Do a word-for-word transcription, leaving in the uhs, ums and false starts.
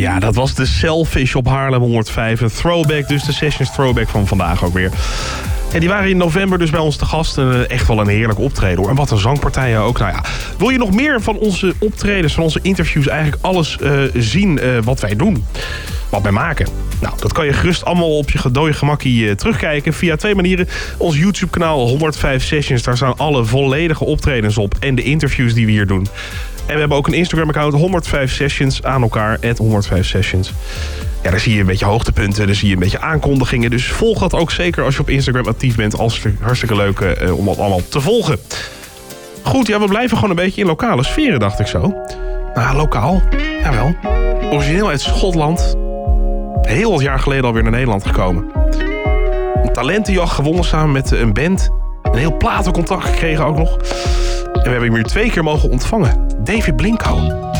Ja, dat was de Selfish op Haarlem honderdvijf. Een throwback, dus de Sessions throwback van vandaag ook weer. Ja, die waren in november dus bij ons te gast. En echt wel een heerlijk optreden hoor. En wat een zangpartijen ook. Nou ja, wil je nog meer van onze optredens, van onze interviews, eigenlijk alles uh, zien uh, wat wij doen? Wat wij maken? Nou, dat kan je gerust allemaal op je gedooie gemakkie uh, terugkijken. Via twee manieren. Ons YouTube-kanaal honderdvijf Sessions. Daar staan alle volledige optredens op. En de interviews die we hier doen. En we hebben ook een Instagram-account, honderdvijf Sessions, aan elkaar, at honderdvijf Sessions. Ja, daar zie je een beetje hoogtepunten, daar zie je een beetje aankondigingen. Dus volg dat ook zeker als je op Instagram actief bent. Hartstikke, hartstikke leuk uh, om dat allemaal te volgen. Goed, ja, we blijven gewoon een beetje in lokale sferen, dacht ik zo. Nou, lokaal, jawel. Origineel uit Schotland. Heel wat jaar geleden alweer naar Nederland gekomen. Een talentenjacht gewonnen samen met een band. Een heel platencontact gekregen ook nog. En we hebben hem hier twee keer mogen ontvangen. David Blinko.